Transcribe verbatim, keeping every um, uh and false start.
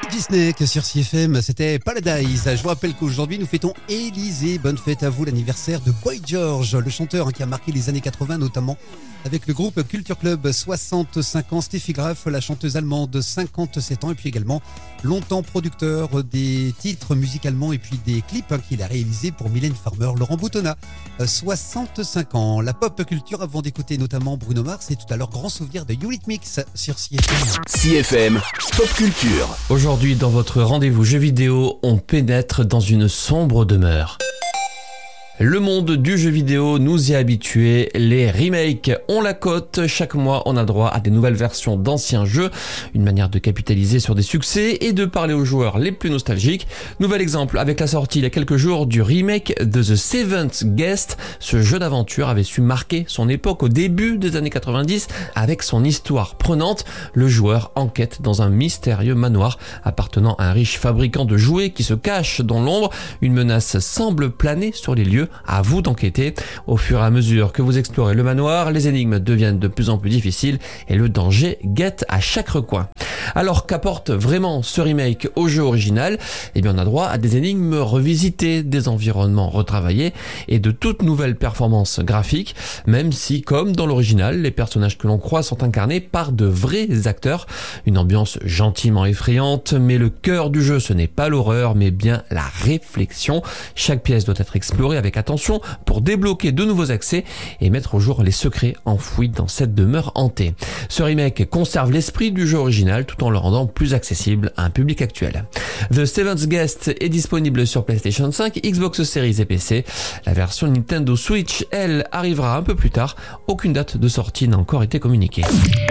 Disney que sur C F M, c'était Paradise. Je vous rappelle qu'aujourd'hui nous fêtons Élysée. Bonne fête à vous, l'anniversaire de Boy George, le chanteur hein, qui a marqué les années quatre-vingts notamment avec le groupe Culture Club. Soixante-cinq ans, Steffi Graf, la chanteuse allemande, cinquante-sept ans, et puis également longtemps producteur des titres musicalement et puis des clips hein, qu'il a réalisés pour Mylène Farmer. Laurent Boutonnat, soixante-cinq ans. La pop culture avant d'écouter notamment Bruno Mars et tout à l'heure grand souvenir de Eurythmics sur C F M. C F M Pop Culture. Aujourd'hui, dans votre rendez-vous jeux vidéo, on pénètre dans une sombre demeure. Le monde du jeu vidéo nous y a habitués, les remakes ont la cote, chaque mois on a droit à des nouvelles versions d'anciens jeux, une manière de capitaliser sur des succès et de parler aux joueurs les plus nostalgiques. Nouvel exemple avec la sortie il y a quelques jours du remake de The Seventh Guest. Ce jeu d'aventure avait su marquer son époque au début des années quatre-vingt-dix avec son histoire prenante. Le joueur enquête dans un mystérieux manoir appartenant à un riche fabricant de jouets qui se cache dans l'ombre. Une menace semble planer sur les lieux. À vous d'enquêter. Au fur et à mesure que vous explorez le manoir, les énigmes deviennent de plus en plus difficiles et le danger guette à chaque recoin. Alors qu'apporte vraiment ce remake au jeu original ? Eh bien on a droit à des énigmes revisitées, des environnements retravaillés et de toutes nouvelles performances graphiques, même si comme dans l'original, les personnages que l'on croise sont incarnés par de vrais acteurs. Une ambiance gentiment effrayante, mais le cœur du jeu ce n'est pas l'horreur mais bien la réflexion. Chaque pièce doit être explorée avec attention pour débloquer de nouveaux accès et mettre au jour les secrets enfouis dans cette demeure hantée. Ce remake conserve l'esprit du jeu original tout en le rendant plus accessible à un public actuel. The Seventh Guest est disponible sur PlayStation cinq, Xbox Series et P C. La version Nintendo Switch, elle, arrivera un peu plus tard. Aucune date de sortie n'a encore été communiquée.